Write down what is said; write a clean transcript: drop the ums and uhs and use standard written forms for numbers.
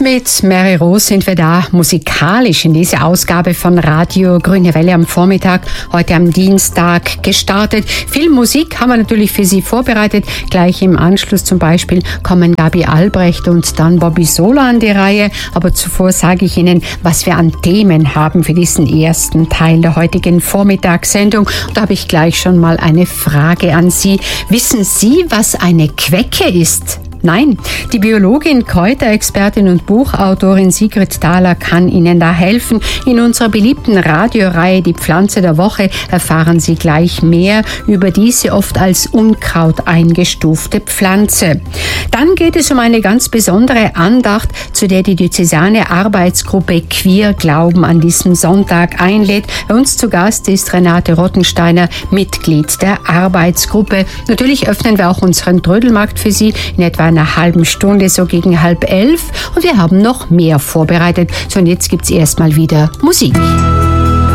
mit Mary Rose sind wir da musikalisch in diese Ausgabe von Radio Grüne Welle am Vormittag, heute am Dienstag gestartet. Viel Musik haben wir natürlich für Sie vorbereitet. Gleich im Anschluss zum Beispiel kommen Gabi Albrecht und dann Bobby Sola an die Reihe. Aber zuvor sage ich Ihnen, was wir an Themen haben für diesen ersten Teil der heutigen Vormittagssendung. Und da habe ich gleich schon mal eine Frage an Sie. Wissen Sie, was eine Quecke ist? Nein, die Biologin, Kräuterexpertin und Buchautorin Sigrid Thaler kann Ihnen da helfen. In unserer beliebten Radioreihe Die Pflanze der Woche erfahren Sie gleich mehr über diese oft als Unkraut eingestufte Pflanze. Dann geht es um eine ganz besondere Andacht, zu der die diözesane Arbeitsgruppe Queer Glauben an diesem Sonntag einlädt. Bei uns zu Gast ist Renate Rottensteiner, Mitglied der Arbeitsgruppe. Natürlich öffnen wir auch unseren Trödelmarkt für Sie in etwa einer halben Stunde, so gegen 10:30. Und wir haben noch mehr vorbereitet. So, und jetzt gibt's erstmal wieder Musik.